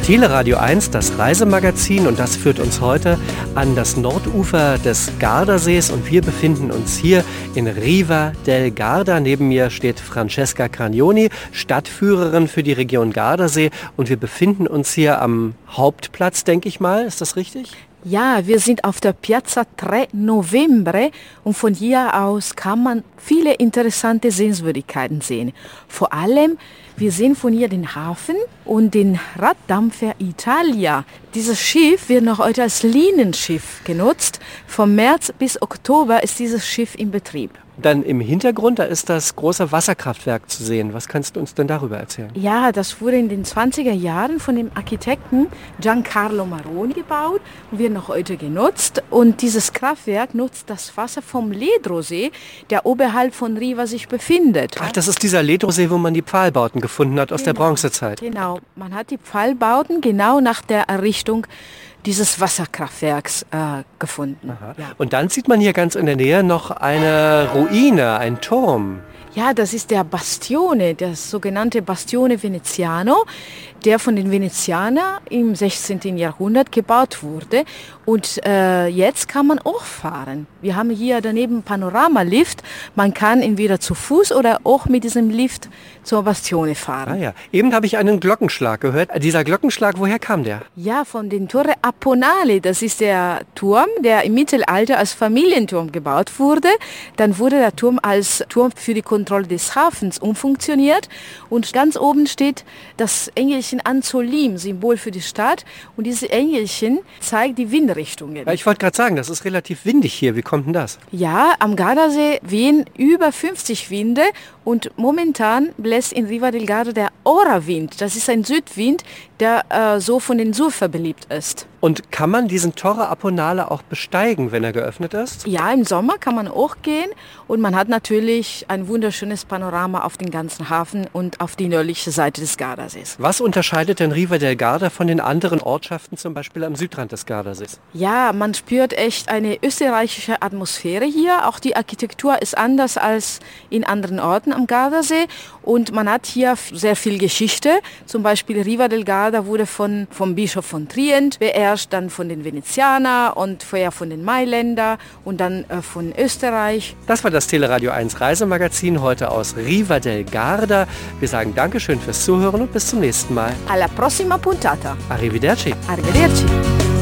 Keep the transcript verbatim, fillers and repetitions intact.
Teleradio eins, das Reisemagazin, und das führt uns heute an das Nordufer des Gardasees und wir befinden uns hier in Riva del Garda. Neben mir steht Francesca Cranioni, Stadtführerin für die Region Gardasee, und wir befinden uns hier am Hauptplatz, denke ich mal. Ist das richtig? Ja, wir sind auf der Piazza tre Novembre und von hier aus kann man viele interessante Sehenswürdigkeiten sehen. Vor allem, wir sehen von hier den Hafen und den Raddampfer Italia. Dieses Schiff wird noch heute als Linienschiff genutzt. Vom März bis Oktober ist dieses Schiff in Betrieb. Dann im Hintergrund, da ist das große Wasserkraftwerk zu sehen. Was kannst du uns denn darüber erzählen? Ja, das wurde in den zwanziger Jahren von dem Architekten Giancarlo Maroni gebaut und wird noch heute genutzt. Und dieses Kraftwerk nutzt das Wasser vom Ledrosee, der oberhalb von Riva sich befindet. Ach, das ist dieser Ledrosee, wo man die Pfahlbauten gefunden hat aus genau, der Bronzezeit. Genau, man hat die Pfahlbauten genau nach der Errichtung dieses Wasserkraftwerks äh, gefunden. Ja. Und dann sieht man hier ganz in der Nähe noch eine Ruine, ein Turm. Ja, das ist der Bastione, das sogenannte Bastione Veneziano, der von den Venezianern im sechzehnten Jahrhundert gebaut wurde. Und äh, jetzt kann man auch fahren. Wir haben hier daneben Panoramalift. Man kann entweder zu Fuß oder auch mit diesem Lift zur Bastione fahren. Ah ja, eben habe ich einen Glockenschlag gehört. Dieser Glockenschlag, woher kam der? Ja, von den Torre Apponale. Das ist der Turm, der im Mittelalter als Familienturm gebaut wurde. Dann wurde der Turm als Turm für die Kontrolle des Hafens umfunktioniert. Und ganz oben steht das Engelchen Anzolim, Symbol für die Stadt. Und dieses Engelchen zeigt die Windrichtungen. Ja, ich wollte gerade sagen, das ist relativ windig hier. Wie kommt denn das? Ja, am Gardasee wehen über fünfzig Winde und momentan bläst in Riva del Garda der Ora-Wind. Das ist ein Südwind, der äh, so von den Surfer beliebt ist. Und kann man diesen Torre Apponale auch besteigen, wenn er geöffnet ist? Ja, im Sommer kann man auch gehen und man hat natürlich ein wunderschönes Panorama auf den ganzen Hafen und auf die nördliche Seite des Gardasees. Was unterscheidet denn Riva del Garda von den anderen Ortschaften, zum Beispiel am Südrand des Gardasees? Ja, man spürt echt eine österreichische Atmosphäre hier. Auch die Architektur ist anders als in anderen Orten am Gardasee und man hat hier sehr viel Geschichte. Zum Beispiel Riva del Garda wurde von, vom Bischof von Trient beerbt, dann von den Venezianern und vorher von den Mailänder und dann äh, von Österreich. Das war das Teleradio eins Reisemagazin heute aus Riva del Garda. Wir sagen Dankeschön fürs Zuhören und bis zum nächsten Mal. Alla prossima puntata. Arrivederci. Arrivederci.